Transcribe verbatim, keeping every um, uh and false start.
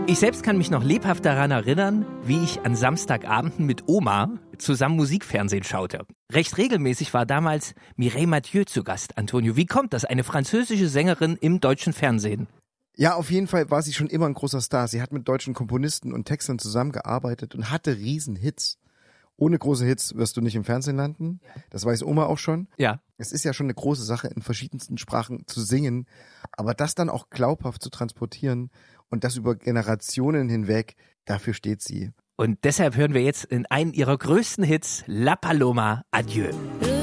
Ich selbst kann mich noch lebhaft daran erinnern, wie ich an Samstagabenden mit Oma zusammen Musikfernsehen schaute. Recht regelmäßig war damals Mireille Mathieu zu Gast. Antonio, wie kommt das? Eine französische Sängerin im deutschen Fernsehen. Ja, auf jeden Fall war sie schon immer ein großer Star. Sie hat mit deutschen Komponisten und Textern zusammengearbeitet und hatte Riesenhits. Ohne große Hits wirst du nicht im Fernsehen landen. Das weiß Oma auch schon. Ja. Es ist ja schon eine große Sache, in verschiedensten Sprachen zu singen. Aber das dann auch glaubhaft zu transportieren und das über Generationen hinweg, dafür steht sie. Und deshalb hören wir jetzt in einen ihrer größten Hits, La Paloma, Adieu.